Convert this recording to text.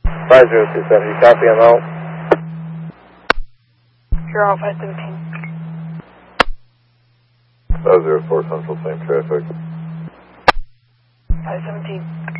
5027, you copy on all? Sure, all 517. 504 Central, same traffic. 517.